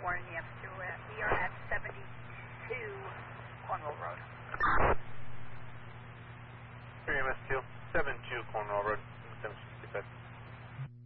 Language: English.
warning EMS2. We are at 72 Cornwall Road. Here, EMS2, 72 Cornwall Road.